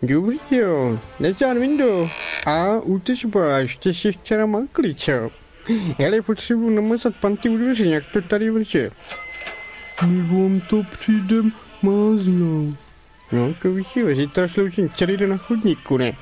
Dobrý jo, Nezán Vindo. A útržba, ještě si včera makli, čo? Hele, potřebuji namazat panty u dveře, jak to tady vrže. My vám to přijdem máznout. No, to víš jo, zítra sloužím celý den na chodníku, ne?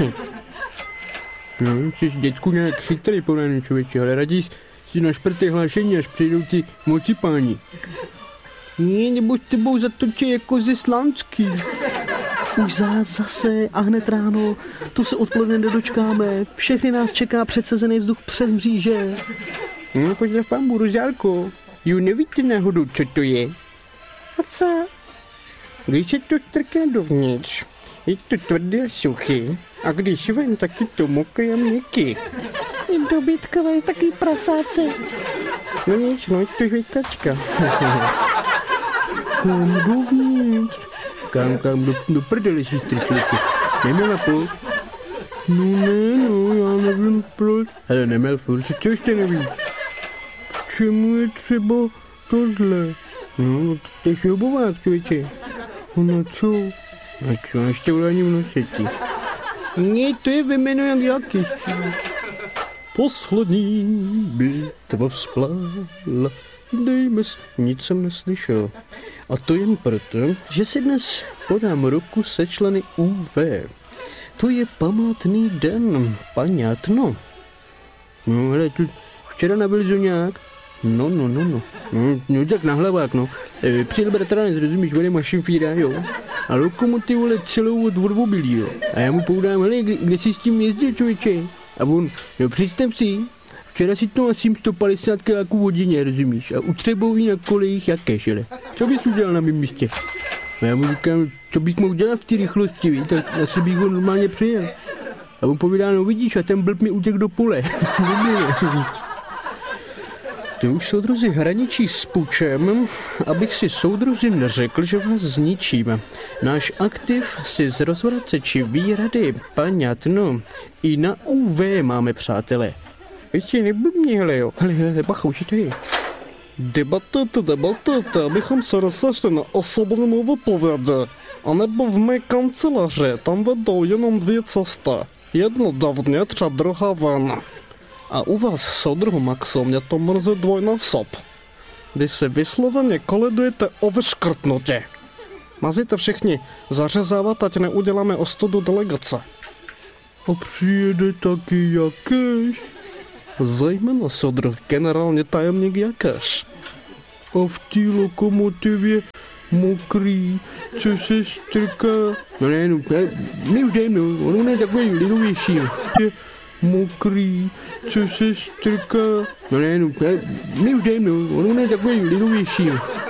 No, jsi děcku nějak chytrý podánu, člověče, ale raději si na šprty hlášení, až přijdou ti mocipáni. Ne, nebo s tebou zatočí jako ze Slánský. Už zase a hned ráno, tu se odpoledne nedočkáme, všechny nás čeká předsezený vzduch přes mříže. No, pozdrav pán Rozálko. Jo, nevíte náhodou, co to je? A co? Když se to strká dovnitř, je to tvrdé a suchý, a když ven, tak je to mokré a měkký. Je dobytkové, taký prasáce. No nic, no je to žvětačka. Kam dovnitř? Kam, do prdele, sestry, člověče. Neměla půl? No ne, no, já nevím proč. Ale neměl furt, co ještě nevíš? K čemu je třeba tohle? No, to je šroubovák, člověče. No co? A co, ještě ulání v noseti? Ne, to je vymeno jak jaký. Poslední bitva vzplála. Dejme s... Nic jsem neslyšel. A to jen proto, že si dnes podám ruku se členy UV. To je památný den, paňátno. No, hele, tu včera nabil nějak. No. No, tak na hlavák, no. Přijel bratranec, rozumíš, vede mašinfíra, jo. A lokomotivu celou od odvobilí, jo. A já mu poudám, hele, kde jsi s tím jezdil, člověče? A on, jo, představ si, včera si to asi 150 kiláků v hodině, rozumíš? A utřeboují na kolejích jaké, šele. Co bys udělal na mém místě? A já mu říkám, co bych mohl dělat v té rychlosti, víš? Tak asi bych ho normálně přijel. A on povídá, no vidíš, a ten blb mi utěk do pole. To už soudruzi hraničí s pučem, abych si soudruzi neřekl, že vás zničím. Náš aktiv si z rozvraceči výrady, paňatno, i na UV máme, přátelé. Ještě neblbni, hele jo. Hele, bacha, už je tady. Debatujte, abychom se rozešli na osobní vypovědi. A nebo v mé kanceláři, tam vedou jenom dvě cesty. Jedna dovnitř a druhá ven. A u vás, soudruhu Maxo, mě to mrzí dvojnásob. Když se vysloveně koledujete o vyškrtnutí. Mazíte všichni zařezávat, ať neuděláme ostudu delegace. A přijede taky Jakeš? Zejména soudruh generální tajemník Jakeš. A v té lokomotivě mokrý, co se strká. No ne, my už dejme, on je takový lidovější. Je mokrý, co se strká. No ne, my už dejme, on je takový lidovější.